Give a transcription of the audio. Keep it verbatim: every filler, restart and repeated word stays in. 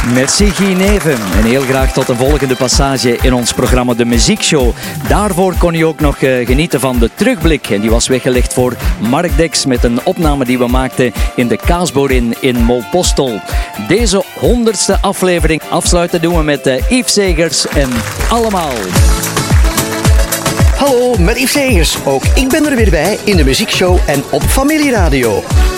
Merci Guy Neven. En heel graag tot een volgende passage in ons programma De Muziekshow. Daarvoor kon je ook nog uh, genieten van de terugblik. En die was weggelegd voor Mark Dex met een opname die we maakten in de Kaasboerin in Molpostel. Deze honderdste aflevering afsluiten doen we met uh, Yves Segers en Allemaal. Hallo, met Yves Segers. Ook ik ben er weer bij in de Muziekshow en op Familieradio.